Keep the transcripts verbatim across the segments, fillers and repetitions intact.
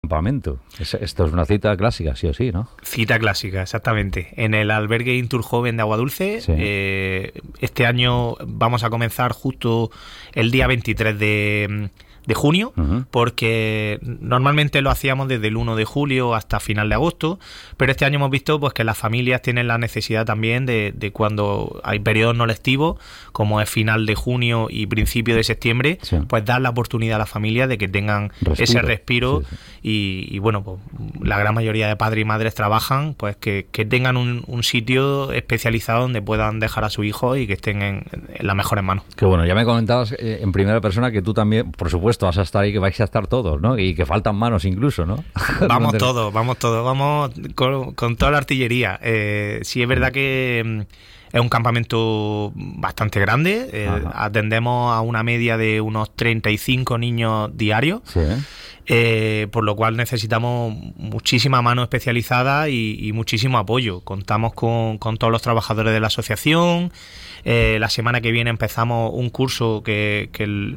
Campamento. Es, esto es una cita clásica, sí o sí, ¿no? Cita clásica, exactamente. En el albergue Intur Joven de Aguadulce. Sí. Eh, este año vamos a comenzar justo el día veintitrés de... de junio, uh-huh. porque normalmente lo hacíamos desde el uno de julio hasta final de agosto, pero este año hemos visto pues que las familias tienen la necesidad también de, de cuando hay periodos no lectivos, como es final de junio y principio de septiembre, sí. pues dar la oportunidad a las familias de que tengan respiro. ese respiro sí, sí. Y, y bueno, pues la gran mayoría de padres y madres trabajan, pues que, que tengan un, un sitio especializado donde puedan dejar a su hijo y que estén en, en las mejores manos. Qué bueno, ya me comentabas eh, en primera persona que tú también, por supuesto, vas a estar ahí, que vais a estar todos, ¿no? Y que faltan manos incluso, ¿no? Vamos todos, vamos todos, vamos con, con toda la artillería. Eh, sí es verdad que es un campamento bastante grande, eh, atendemos a una media de unos treinta y cinco niños diarios, sí. eh, por lo cual necesitamos muchísima mano especializada y, y muchísimo apoyo. Contamos con, con todos los trabajadores de la asociación. Eh, la semana que viene empezamos un curso que, que el,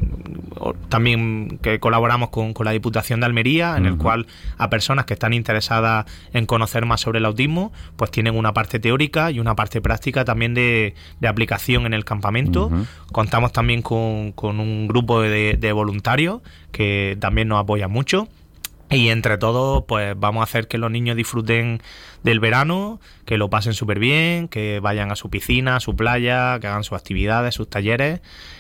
también que colaboramos con, con la Diputación de Almería, en uh-huh. el cual a personas que están interesadas en conocer más sobre el autismo, pues tienen una parte teórica y una parte práctica también de, de aplicación en el campamento. Uh-huh. Contamos también con, con un grupo de, de voluntarios que también nos apoyan mucho. Y entre todos, pues vamos a hacer que los niños disfruten del verano, que lo pasen súper bien, que vayan a su piscina, a su playa, que hagan sus actividades, sus talleres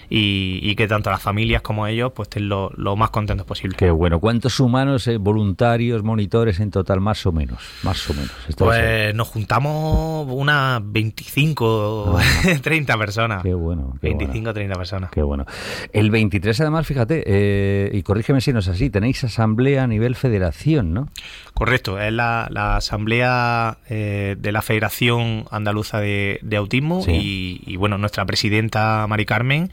y, y que tanto las familias como ellos pues estén lo, lo más contentos posible. Qué bueno. ¿Cuántos humanos, eh, voluntarios, monitores en total, más o menos? Más o menos. Pues nos juntamos unas veinticinco, ah, treinta personas. Qué bueno. Qué veinticinco, treinta personas. Qué bueno. El veintitrés, además, fíjate, eh, y corrígeme si no es así, tenéis asamblea a nivel federación, ¿no? Correcto, es la, la asamblea eh, de la Federación Andaluza de, de Autismo, sí. y, y bueno, nuestra presidenta Mari Carmen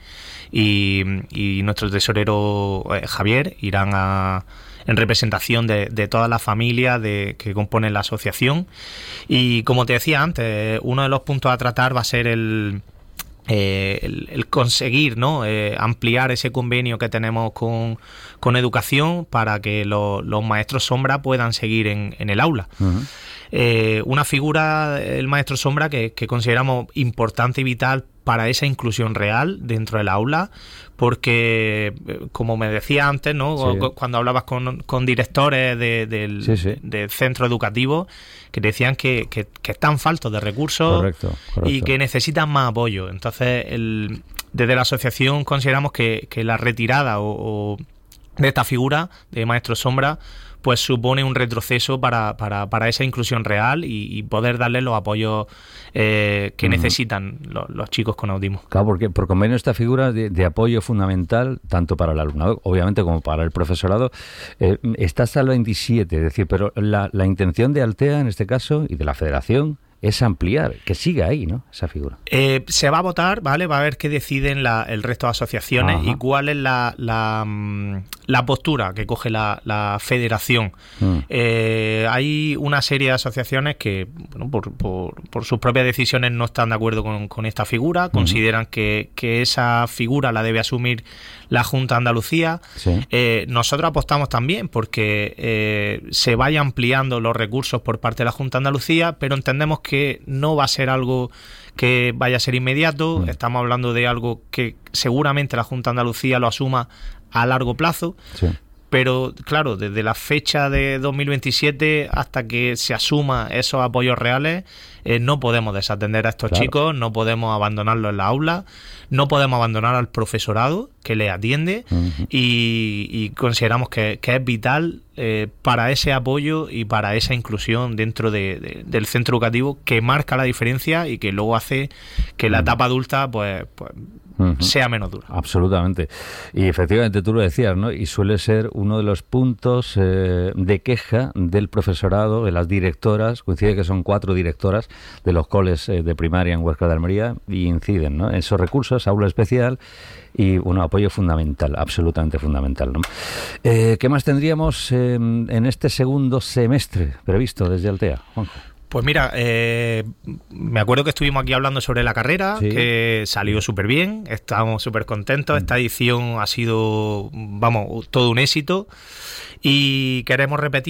y, y nuestro tesorero eh, Javier irán a, en representación de, de todas las familias de, que componen la asociación. Y como te decía antes, uno de los puntos a tratar va a ser el... Eh, el, el conseguir, ¿no? eh, ampliar ese convenio que tenemos con, con educación para que lo, los maestros sombra puedan seguir en, en el aula. Uh-huh. Eh, una figura, el maestro sombra, que, que consideramos importante y vital para esa inclusión real dentro del aula, porque, como me decía antes, ¿no? Sí. Cuando hablabas con, con directores de, del, sí, sí. del centro educativo, que decían que, que, que están faltos de recursos, correcto, correcto. Y que necesitan más apoyo. Entonces, el, desde la asociación consideramos que, que la retirada o, o de esta figura de maestro sombra pues supone un retroceso para, para, para esa inclusión real y, y poder darle los apoyos eh, que uh-huh. necesitan los, los chicos con autismo. Claro, porque por convenio esta figura de, de apoyo fundamental, tanto para el alumnado, obviamente, como para el profesorado, eh, está hasta el veintisiete, es decir, pero la, la intención de Altea, en este caso, y de la Federación, es ampliar, que siga ahí, ¿no? Esa figura. Eh, se va a votar, ¿vale? Va a ver qué deciden la, el resto de asociaciones. Ajá. Y cuál es la, la, la postura que coge la, la federación. Mm. Eh, hay una serie de asociaciones que, bueno, por, por, por sus propias decisiones no están de acuerdo con, con esta figura, consideran uh-huh. que, que esa figura la debe asumir la Junta de Andalucía. Sí. Eh, nosotros apostamos también porque eh, se vaya ampliando los recursos por parte de la Junta de Andalucía, pero entendemos que no va a ser algo que vaya a ser inmediato. Mm. Estamos hablando de algo que seguramente la Junta de Andalucía lo asuma a largo plazo. Sí. Pero claro, desde la fecha de dos mil veintisiete hasta que se asuma esos apoyos reales, eh, no podemos desatender a estos claro. chicos, no podemos abandonarlos en la aula, no podemos abandonar al profesorado que les atiende. Uh-huh. y, y consideramos que, que es vital eh, para ese apoyo y para esa inclusión dentro de, de, del centro educativo, que marca la diferencia y que luego hace que la etapa adulta pues, pues Uh-huh. sea menos dura. Absolutamente. Y efectivamente tú lo decías, ¿no? Y suele ser uno de los puntos eh, de queja del profesorado, de las directoras, coincide que son cuatro directoras de los coles eh, de primaria en Huesca de Almería, y inciden, ¿no? En esos recursos, aula especial y un apoyo fundamental, absolutamente fundamental, ¿no? Eh, ¿Qué más tendríamos eh, en este segundo semestre previsto desde Altea, Juanjo? Pues mira, eh, me acuerdo que estuvimos aquí hablando sobre la carrera, sí. que salió súper bien, estamos súper contentos, esta edición ha sido, vamos, todo un éxito y queremos repetir